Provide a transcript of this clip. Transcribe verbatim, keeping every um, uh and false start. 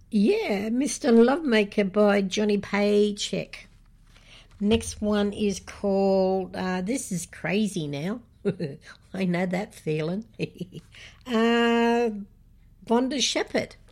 Yeah, Mister Lovemaker by Johnny Paycheck. Next one is called, uh, this is crazy now. I know that feeling. uh, Vonda Shepherd.